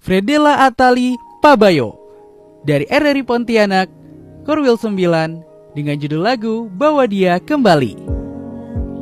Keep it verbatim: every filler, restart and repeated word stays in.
Fredela Atali Pabayo dari R R I Pontianak, Korwil sembilan dengan judul lagu Bawa Dia Kembali.